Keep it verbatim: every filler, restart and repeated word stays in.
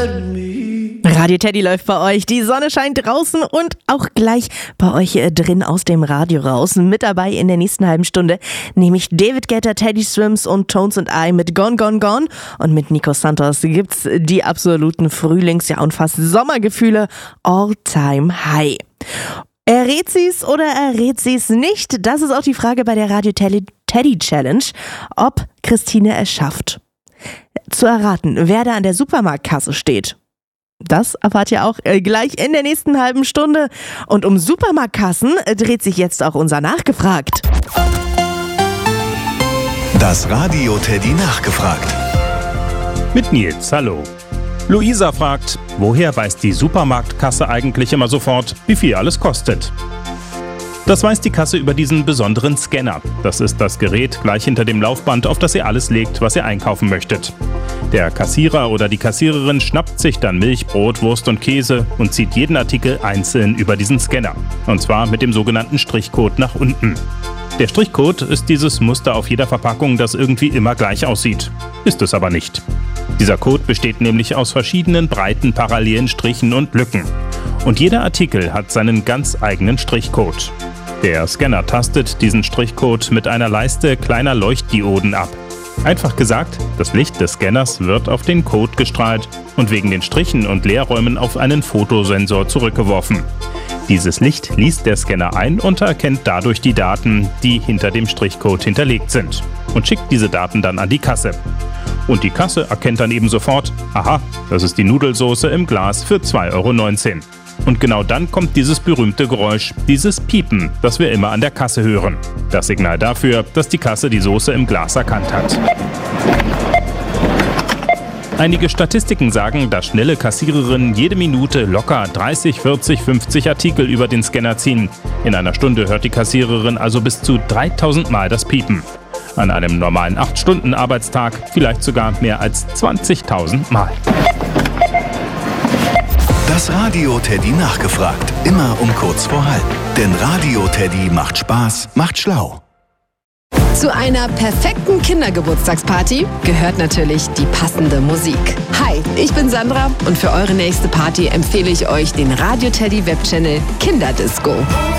Radio Teddy läuft bei euch, die Sonne scheint draußen und auch gleich bei euch äh, drin aus dem Radio raus. Mit dabei in der nächsten halben Stunde nämlich David Guetta, Teddy Swims und Tones and I mit Gone, Gone, Gone. Und mit Nico Santos gibt's die absoluten Frühlings-, ja und fast Sommergefühle all time high. Errät sie's oder errät sie's nicht? Das ist auch die Frage bei der Radio Teddy Challenge, ob Christine es schafft, zu erraten, wer da an der Supermarktkasse steht. Das erfahrt ihr auch äh, gleich in der nächsten halben Stunde. Und um Supermarktkassen äh, dreht sich jetzt auch unser Nachgefragt. Das Radio Teddy Nachgefragt. Mit Nils, hallo. Luisa fragt, woher weiß die Supermarktkasse eigentlich immer sofort, wie viel alles kostet? Das weiß die Kasse über diesen besonderen Scanner. Das ist das Gerät gleich hinter dem Laufband, auf das ihr alles legt, was ihr einkaufen möchtet. Der Kassierer oder die Kassiererin schnappt sich dann Milch, Brot, Wurst und Käse und zieht jeden Artikel einzeln über diesen Scanner. Und zwar mit dem sogenannten Strichcode nach unten. Der Strichcode ist dieses Muster auf jeder Verpackung, das irgendwie immer gleich aussieht. Ist es aber nicht. Dieser Code besteht nämlich aus verschiedenen breiten parallelen Strichen und Lücken. Und jeder Artikel hat seinen ganz eigenen Strichcode. Der Scanner tastet diesen Strichcode mit einer Leiste kleiner Leuchtdioden ab. Einfach gesagt, das Licht des Scanners wird auf den Code gestrahlt und wegen den Strichen und Leerräumen auf einen Fotosensor zurückgeworfen. Dieses Licht liest der Scanner ein und erkennt dadurch die Daten, die hinter dem Strichcode hinterlegt sind und schickt diese Daten dann an die Kasse. Und die Kasse erkennt dann eben sofort, aha, das ist die Nudelsauce im Glas für zwei Euro neunzehn. Und genau dann kommt dieses berühmte Geräusch, dieses Piepen, das wir immer an der Kasse hören. Das Signal dafür, dass die Kasse die Soße im Glas erkannt hat. Einige Statistiken sagen, dass schnelle Kassiererinnen jede Minute locker dreißig, vierzig, fünfzig Artikel über den Scanner ziehen. In einer Stunde hört die Kassiererin also bis zu dreitausend Mal das Piepen. An einem normalen acht Stunden Arbeitstag vielleicht sogar mehr als zwanzigtausend Mal. Das Radio Teddy Nachgefragt. Immer um kurz vor halb. Denn Radio Teddy macht Spaß, macht schlau. Zu einer perfekten Kindergeburtstagsparty gehört natürlich die passende Musik. Hi, ich bin Sandra und für eure nächste Party empfehle ich euch den Radio Teddy Webchannel Kinderdisco.